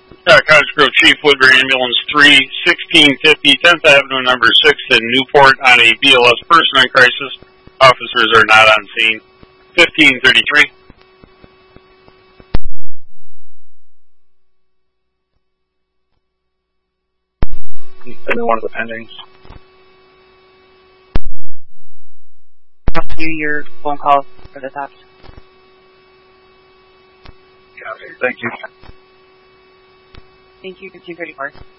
Cottage Grove Chief, Woodbury Ambulance 3, 1650 10th Avenue, number 6 in Newport on a BLS person in crisis. Officers are not on scene. 1533. One of the pendings. I'll do your phone call for the theft. Copy. Thank you. Thank you for 234.